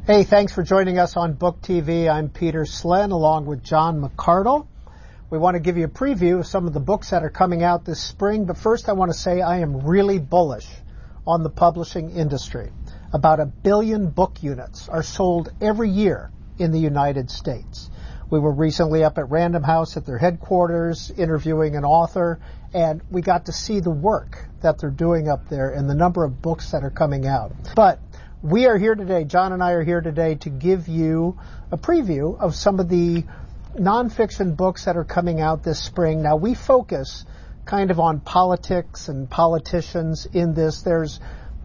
Hey, thanks for joining us on Book TV. I'm Peter Slen along with John McCardle. We want to give you a preview of some of the books that are coming out this spring, but first I want to say I am really bullish on the publishing industry. About 1 billion book units are sold every year in the United States. We were recently up at Random House at their headquarters interviewing an author, and we got to see the work that they're doing up there and the number of books that are coming out. But we are here today, John and I are here today to give you a preview of some of the nonfiction books that are coming out this spring. Now, we focus kind of on politics and politicians in this. There's,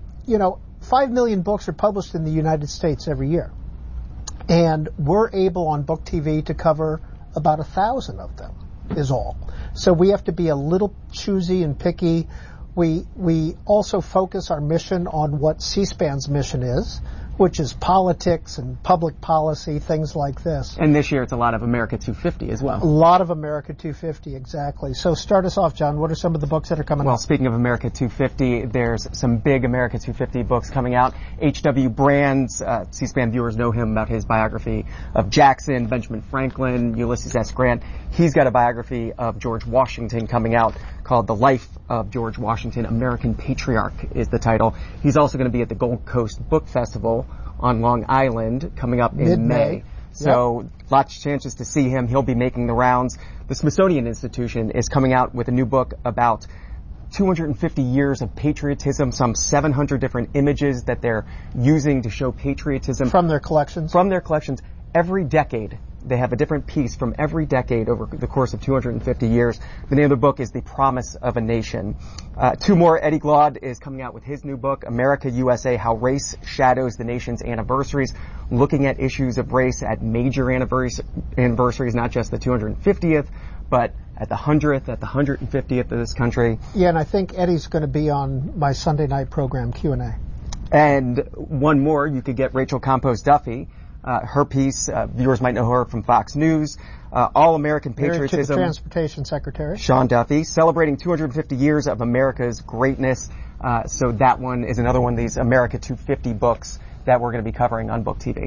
5 million books are published in the United States every year. And we're able on Book TV to cover about 1,000 of them is all. So we have to be a little choosy and picky. We also focus our mission on what C-SPAN's mission is, which is politics and public policy, things like this. And this year it's a lot of America 250 as well. A lot of America 250, exactly. So start us off, John. What are some of the books that are coming out? Well, speaking of America 250, there's some big America 250 books coming out. H.W. Brands, C-SPAN viewers know him about his biography of Jackson, Benjamin Franklin, Ulysses S. Grant. He's got a biography of George Washington coming out called The Life of George Washington, American Patriarch is the title. He's also going to be at the Gold Coast Book Festival on Long Island coming up in May. So lots of chances to see him. He'll be making the rounds. The Smithsonian Institution is coming out with a new book about 250 years of patriotism, some 700 different images that they're using to show patriotism. From their collections? From their collections. Every decade, they have a different piece from every decade over the course of 250 years. The name of the book is The Promise of a Nation. Two more. Eddie Glaude is coming out with his new book, America, USA, How Race Shadows the Nation's Anniversaries, looking at issues of race at major anniversaries, not just the 250th, but at the 100th, at the 150th of this country. Yeah, and I think Eddie's going to be on my Sunday night program, Q&A. And one more, you could get Rachel Campos Duffy. Her piece, viewers might know her from Fox News, All-American Patriotism. To the Transportation Secretary. Sean Duffy, celebrating 250 years of America's greatness. So that one is another one of these America 250 books that we're going to be covering on Book TV.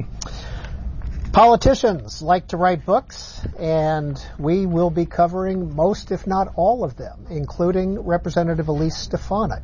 Politicians like to write books, and we will be covering most, if not all of them, including Representative Elise Stefanik.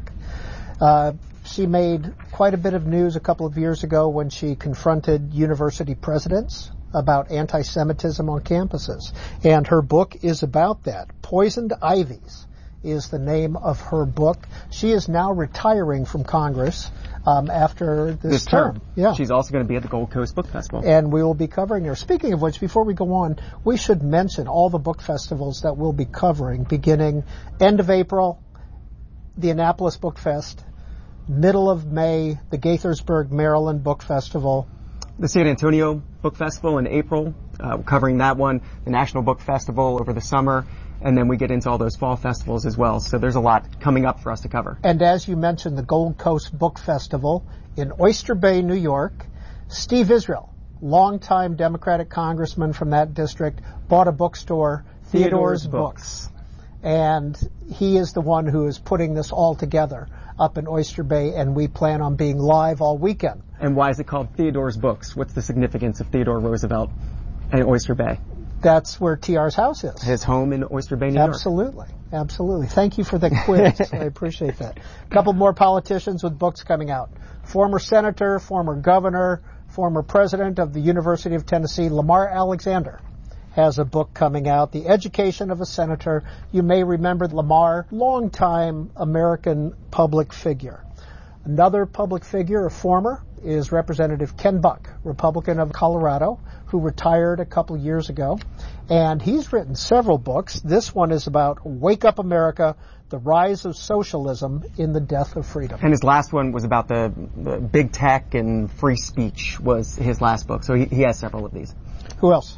She made quite a bit of news a couple of years ago when she confronted university presidents about anti-Semitism on campuses. And her book is about that. Poisoned Ivies is the name of her book. She is now retiring from Congress after this term. Yeah. She's also going to be at the Gold Coast Book Festival. And we will be covering her. Speaking of which, before we go on, we should mention all the book festivals that we'll be covering beginning end of April, the Annapolis Book Fest, middle of May, the Gaithersburg, Maryland Book Festival. The San Antonio Book Festival in April, covering that one. The National Book Festival over the summer. And then we get into all those fall festivals as well. So there's a lot coming up for us to cover. And as you mentioned, the Gold Coast Book Festival in Oyster Bay, New York. Steve Israel, longtime Democratic congressman from that district, bought a bookstore, Theodore's Books. And he is the one who is putting this all together up in Oyster Bay, and we plan on being live all weekend. And why is it called Theodore's Books? What's the significance of Theodore Roosevelt and Oyster Bay? That's where TR's house is. His home in Oyster Bay, New York. Absolutely. Absolutely. Thank you for the quiz. I appreciate that. A couple more politicians with books coming out. Former senator, former governor, former president of the University of Tennessee, Lamar Alexander, has a book coming out, The Education of a Senator. You may remember Lamar, longtime American public figure. Another public figure, a former, is Representative Ken Buck, Republican of Colorado, who retired a couple years ago. And he's written several books. This one is about Wake Up America, The Rise of Socialism in the Death of Freedom. And his last one was about the big tech and free speech was his last book. So he has several of these. Who else?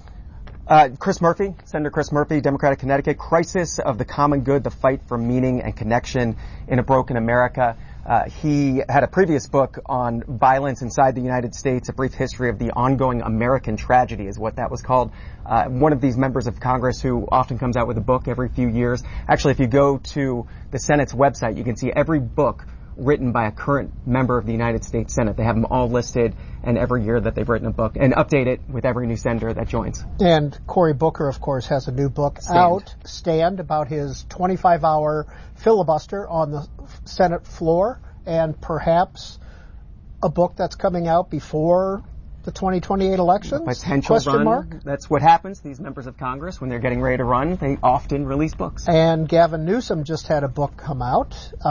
Chris Murphy, Senator Chris Murphy, Democratic Connecticut, Crisis of the Common Good, the Fight for Meaning and Connection in a Broken America. He had a previous book on violence inside the United States, a brief history of the ongoing American tragedy is what that was called. One of these members of Congress who often comes out with a book every few years. Actually, if you go to the Senate's website, you can see every book written by a current member of the United States Senate. They have them all listed, and every year that they've written a book, and update it with every new senator that joins. And Cory Booker, of course, has a new book Stand, about his 25-hour filibuster on the Senate floor, and perhaps a book that's coming out before the 2028 elections? Potential run. Mark? That's what happens. These members of Congress, when they're getting ready to run, they often release books. And Gavin Newsom just had a book come out,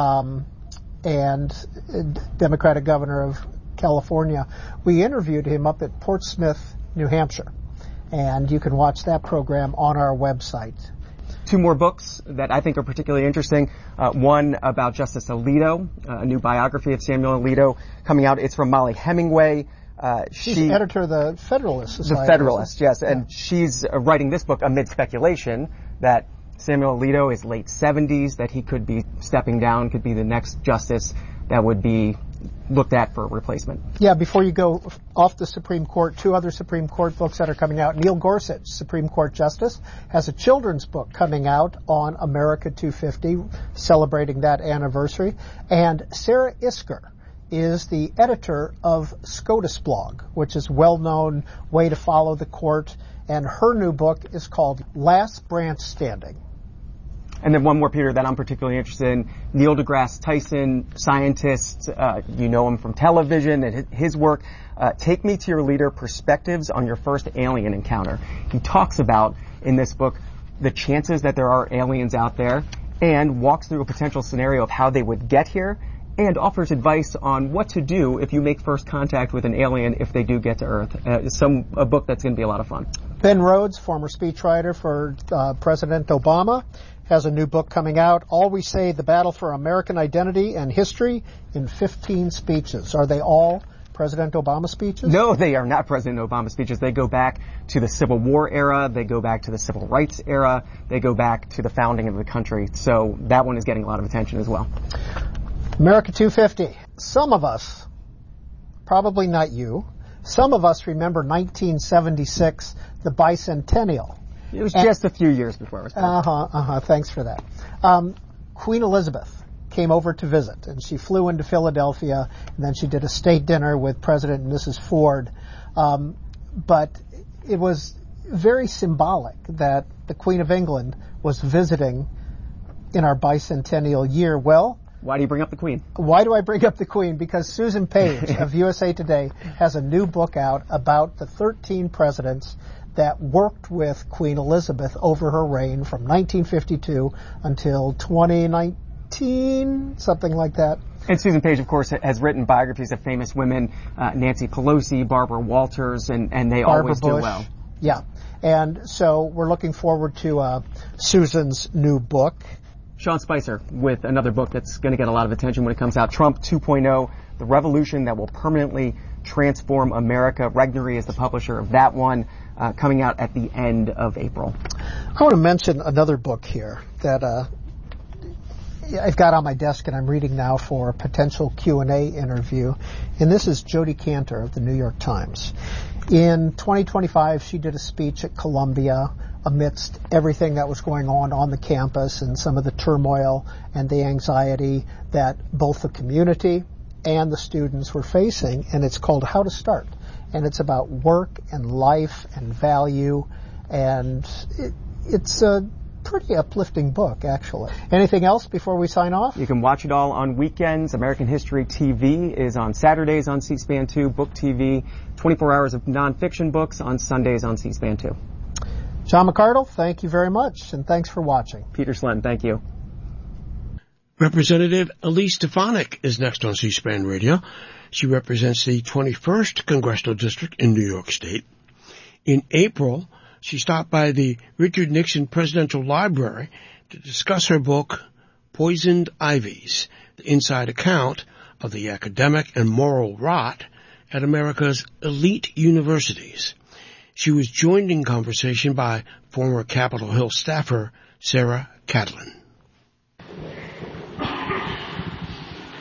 and Democratic governor of California. We interviewed him up at Portsmouth, New Hampshire, and you can watch that program on our website. Two more books that I think are particularly interesting. One about Justice Alito, a new biography of Samuel Alito coming out. It's from Molly Hemingway. She's editor of the Federalist Society. The Federalist, yes. Yeah. And she's writing this book amid speculation that Samuel Alito is late 70s, that he could be stepping down, could be the next justice that would be looked at for a replacement. Yeah, before you go off the Supreme Court, two other Supreme Court books that are coming out. Neil Gorsuch, Supreme Court Justice, has a children's book coming out on America 250, celebrating that anniversary. And Sarah Isker is the editor of SCOTUS blog, which is a well-known way to follow the court. And her new book is called Last Branch Standing. And then one more, Peter, that I'm particularly interested in. Neil deGrasse Tyson, scientist, you know him from television and his work. Take Me to Your Leader, Perspectives on Your First Alien Encounter. He talks about, in this book, the chances that there are aliens out there and walks through a potential scenario of how they would get here and offers advice on what to do if you make first contact with an alien if they do get to Earth. A book that's going to be a lot of fun. Ben Rhodes, former speechwriter for President Obama, has a new book coming out, All We Say, The Battle for American Identity and History in 15 Speeches. Are they all President Obama speeches? No, they are not President Obama speeches. They go back to the Civil War era. They go back to the Civil Rights era. They go back to the founding of the country. So that one is getting a lot of attention as well. America 250. Some of us, probably not you, some of us remember 1976, the bicentennial. It was just a few years before it was born. Thanks for that. Queen Elizabeth came over to visit, and she flew into Philadelphia, and then she did a state dinner with President and Mrs. Ford. But it was very symbolic that the Queen of England was visiting in our bicentennial year. Well, why do you bring up the Queen? Why do I bring up the Queen? Because Susan Page of USA Today has a new book out about the 13 presidents that worked with Queen Elizabeth over her reign from 1952 until 2019, something like that. And Susan Page, of course, has written biographies of famous women, Nancy Pelosi, Barbara Walters, and they Barbara always Bush. do well. Yeah. And so we're looking forward to Susan's new book. Sean Spicer with another book that's going to get a lot of attention when it comes out, Trump 2.0, The Revolution That Will Permanently Transform America. Regnery is the publisher of that one, coming out at the end of April. I want to mention another book here that I've got on my desk and I'm reading now for a potential Q&A interview. And this is Jodi Kantor of the New York Times. In 2025, she did a speech at Columbia amidst everything that was going on the campus and some of the turmoil and the anxiety that both the community and the students were facing. And it's called How to Start. And it's about work and life and value. And it's a pretty uplifting book, actually. Anything else before we sign off? You can watch it all on weekends. American History TV is on Saturdays on C-SPAN 2. Book TV, 24 hours of nonfiction books on Sundays on C-SPAN 2. John McArdle, thank you very much, and thanks for watching. Peter Slen, thank you. Representative Elise Stefanik is next on C-SPAN Radio. She represents the 21st Congressional District in New York State. In April, she stopped by the Richard Nixon Presidential Library to discuss her book, Poisoned Ivies, the inside account of the academic and moral rot at America's elite universities. She was joined in conversation by former Capitol Hill staffer Sarah Catlin.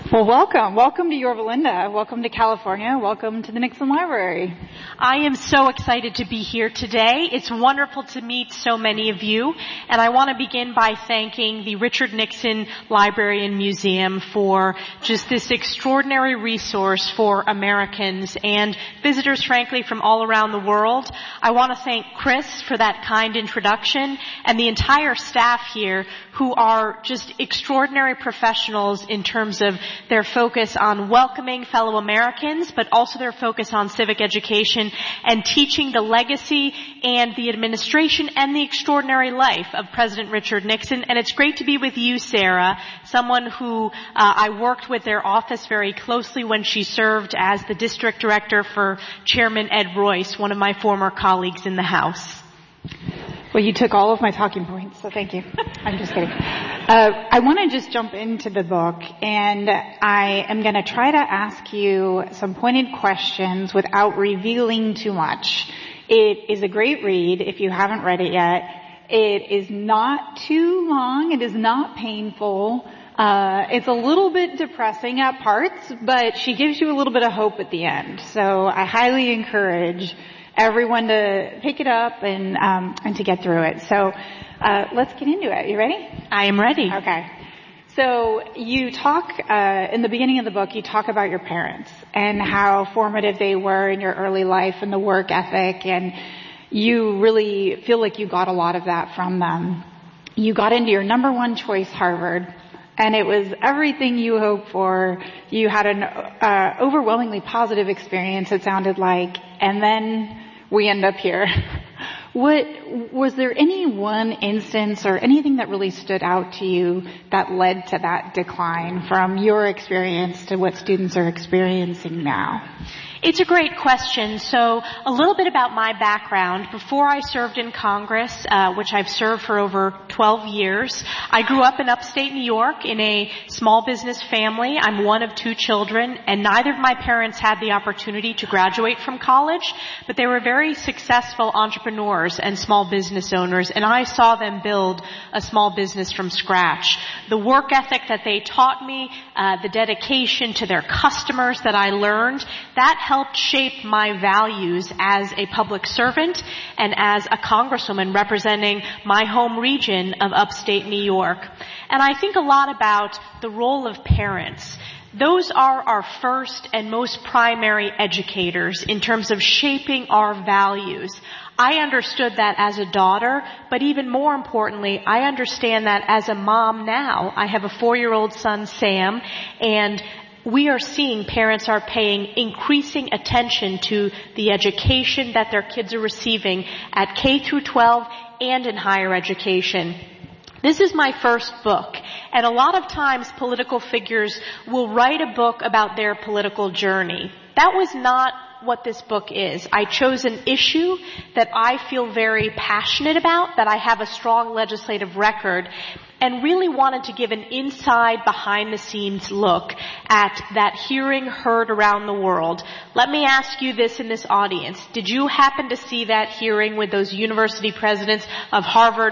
Well, welcome. Welcome to Yorba Linda. Welcome to California. Welcome to the Nixon Library. I am so excited to be here today. It's wonderful to meet so many of you, and I want to begin by thanking the Richard Nixon Library and Museum for just this extraordinary resource for Americans and visitors, frankly, from all around the world. I want to thank Chris for that kind introduction and the entire staff here who are just extraordinary professionals in terms of their focus on welcoming fellow Americans, but also their focus on civic education and teaching the legacy and the administration and the extraordinary life of President Richard Nixon. And it's great to be with you, Sarah, someone who I worked with their office very closely when she served as the district director for Chairman Ed Royce, one of my former colleagues in the House. Well, you took all of my talking points, so thank you. I'm just kidding. I want to just jump into the book, and I am going to try to ask you some pointed questions without revealing too much. It is a great read if you haven't read it yet. It is not too long. It is not painful. It's a little bit depressing at parts, but she gives you a little bit of hope at the end. So I highly encourage everyone to pick it up and to get through it. So let's get into it. You ready? I am ready. Okay. So you talk in the beginning of the book, you talk about your parents and how formative they were in your early life and the work ethic, and you really feel like you got a lot of that from them. You got into your number one choice, Harvard, and it was everything you hoped for. You had an overwhelmingly positive experience, it sounded like, and then we end up here. Was there any one instance or anything that really stood out to you that led to that decline from your experience to what students are experiencing now? It's a great question. So a little bit about my background. Before I served in Congress, which I've served for over 12 years, I grew up in upstate New York in a small business family. I'm one of two children, and neither of my parents had the opportunity to graduate from college, but they were very successful entrepreneurs and small business owners, and I saw them build a small business from scratch. The work ethic that they taught me, the dedication to their customers that I learned, that helped shape my values as a public servant and as a congresswoman representing my home region of upstate New York. And I think a lot about the role of parents. Those are our first and most primary educators in terms of shaping our values. I understood that as a daughter, but even more importantly, I understand that as a mom now. I have a 4-year-old son, Sam, and we are seeing parents are paying increasing attention to the education that their kids are receiving at K through 12 and in higher education. This is my first book, and a lot of times political figures will write a book about their political journey. That was not what this book is. I chose an issue that I feel very passionate about, that I have a strong legislative record, and really wanted to give an inside, behind-the-scenes look at that hearing heard around the world. Let me ask you this in this audience. Did you happen to see that hearing with those university presidents of Harvard,